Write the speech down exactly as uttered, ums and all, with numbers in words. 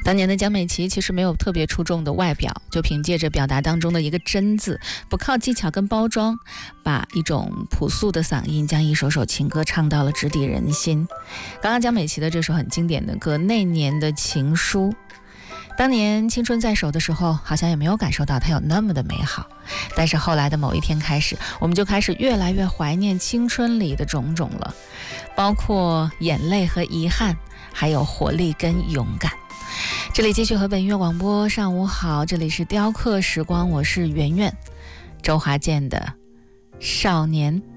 当年的江美琪其实没有特别出众的外表，就凭借着表达当中的一个真字，不靠技巧跟包装，把一种朴素的嗓音将一首首情歌唱到了直抵人心。刚刚江美琪的这首很经典的歌《那年的情书》，当年青春在手的时候，好像也没有感受到它有那么的美好，但是后来的某一天开始，我们就开始越来越怀念青春里的种种了，包括眼泪和遗憾，还有活力跟勇敢。这里继续和本音乐广播，上午好，这里是雕刻时光，我是圆圆。周华健的《少年》。